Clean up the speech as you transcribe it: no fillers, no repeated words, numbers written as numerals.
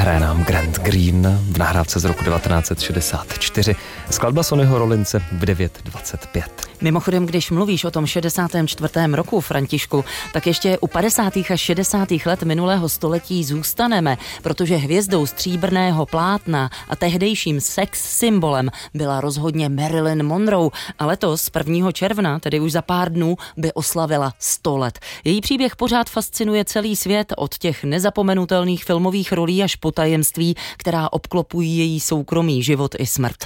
Hraje nám Grant Green v nahrávce z roku 1964. Skladba Sonnyho Rollinse v 9:25. Mimochodem, když mluvíš o tom 64. roku, Františku, tak ještě u 50. a 60. let minulého století zůstaneme, protože hvězdou stříbrného plátna a tehdejším sex symbolem byla rozhodně Marilyn Monroe a letos 1. června, tedy už za pár dnů, by oslavila 100 let. Její příběh pořád fascinuje celý svět, od těch nezapomenutelných filmových rolí až po tajemství, která obklopují její soukromý život i smrt.